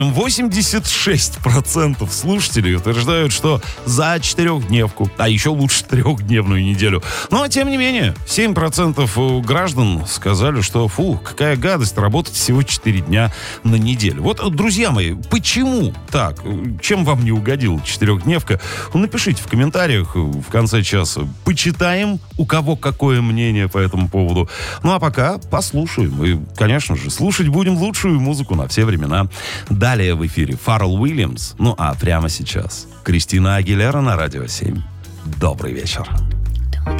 86% слушателей утверждают, что за 4-дневку, а еще лучше 3-дневную неделю. Но, тем не менее, 7% граждан сказали, что какая гадость, работать всего 4 дня на неделю. Вот, друзья мои, почему так? Чем вам не угодила 4-дневка? Напишите в комментариях в конце часа. Почитаем, у кого какое мнение по этому поводу. Ну, а пока послушаем. И, конечно же, слушать будем лучшую музыку на все времена. Далее в эфире Фаррелл Уильямс. Ну а прямо сейчас Кристина Агилера на Радио 7. Добрый вечер.